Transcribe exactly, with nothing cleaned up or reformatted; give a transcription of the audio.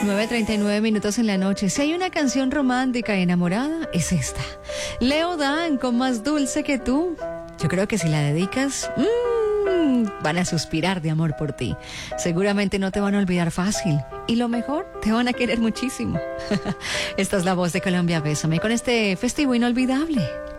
nueve treinta y nueve minutos en la noche. Si hay una canción romántica y enamorada, es esta. Leo Dan con Más Dulce que Tú. Yo creo que si la dedicas, mmm, van a suspirar de amor por ti. Seguramente no te van a olvidar fácil. Y lo mejor, te van a querer muchísimo. Esta es la voz de Colombia. Bésame con este festivo inolvidable.